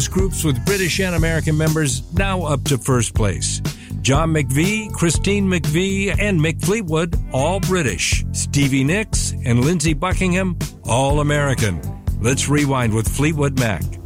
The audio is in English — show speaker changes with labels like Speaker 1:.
Speaker 1: groups with British and American members now up to first place. John McVie, Christine McVie, and Mick Fleetwood, all British. Stevie Nicks and Lindsey Buckingham, all American. Let's rewind with Fleetwood Mac.